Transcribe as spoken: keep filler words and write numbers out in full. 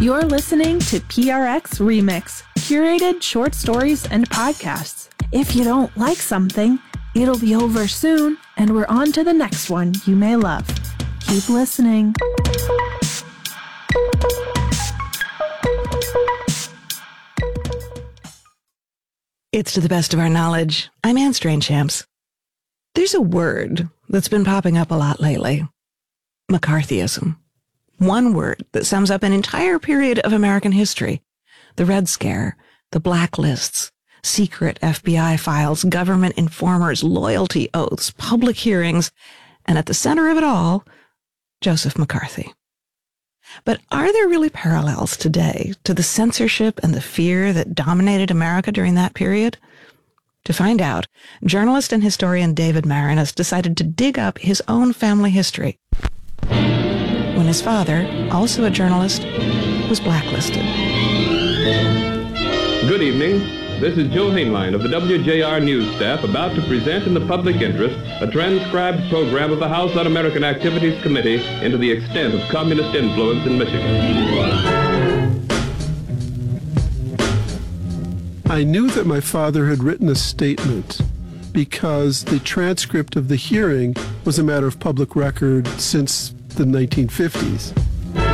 You're listening to P R X Remix, curated short stories and podcasts. If you don't like something, it'll be over soon, and we're on to the next one you may love. Keep listening. It's To the Best of Our Knowledge. I'm Anne Strainchamps. There's a word that's been popping up a lot lately. McCarthyism. One word that sums up an entire period of American history. The Red Scare, the blacklists, secret F B I files, government informers, loyalty oaths, public hearings, and at the center of it all, Joseph McCarthy. But are there really parallels today to the censorship and the fear that dominated America during that period? To find out, journalist and historian David Maraniss decided to dig up his own family history when his father, also a journalist, was blacklisted. Good evening. This is Joe Hainline of the W J R News staff about to present in the public interest a transcribed program of the House Un-American Activities Committee into the extent of communist influence in Michigan. I knew that my father had written a statement because the transcript of the hearing was a matter of public record since the nineteen fifties.